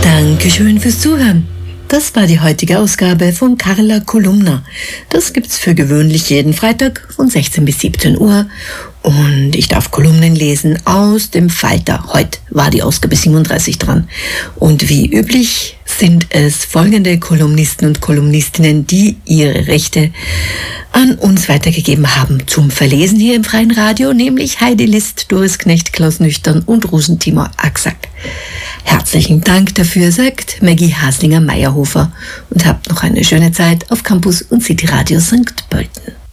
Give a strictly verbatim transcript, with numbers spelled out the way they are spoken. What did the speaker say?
Dankeschön fürs Zuhören. Das war die heutige Ausgabe von Carla Kolumna. Das gibt's für gewöhnlich jeden Freitag von sechzehn bis siebzehn Uhr. Und ich darf Kolumnen lesen aus dem Falter. Heute war die Ausgabe siebenunddreißig dran. Und wie üblich sind es folgende Kolumnisten und Kolumnistinnen, die ihre Rechte an uns weitergegeben haben zum Verlesen hier im Freien Radio, nämlich Heidi List, Doris Knecht, Klaus Nüchtern und Rosentimor Axack. Herzlichen Dank dafür, sagt Maggie Haslinger-Meyerhofer, und habt noch eine schöne Zeit auf Campus und City Radio Sankt Pölten.